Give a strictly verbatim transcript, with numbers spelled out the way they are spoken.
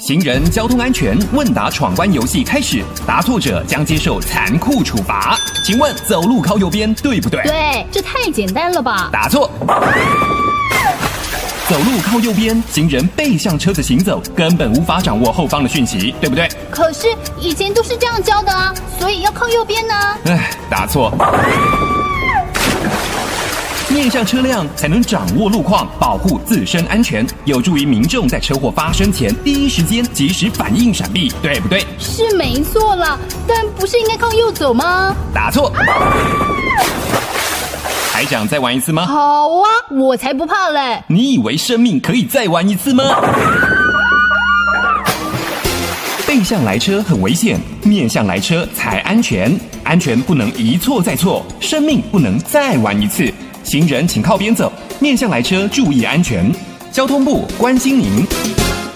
行人交通安全问答闯关游戏开始，答错者将接受残酷处罚。请问走路靠右边对不对？ 对，这太简单了吧？ 答错。走路靠右边，行人背向车子行走，根本无法掌握后方的讯息，对不对？ 可是以前都是这样教的啊，所以要靠右边呢。 唉，答错。面向车辆才能掌握路况，保护自身安全，有助于民众在车祸发生前第一时间及时反应闪避，对不对？ 是没错啦，但不是应该靠右走吗？ 答错。还想再玩一次吗？ 好啊，我才不怕嘞！ 你以为生命可以再玩一次吗？背向来车很危险，面向来车才安全。安全不能一错再错，生命不能再玩一次。行人请靠边走，面向来车注意安全。交通部关心您。